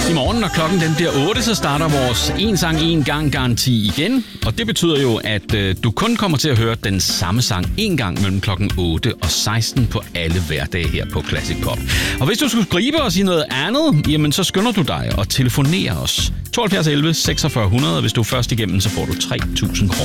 I morgen, når klokken den bliver 8, så starter vores en sang, en gang garanti igen. Og det betyder jo, at du kun kommer til at høre den samme sang en gang mellem klokken 8 og 16 på alle hverdage her på Classic Pop. Og hvis du skulle gribe og sige noget andet, jamen så skynder du dig og telefonerer os. 72 11 4600, og hvis du er først igennem, så får du 3.000 kroner.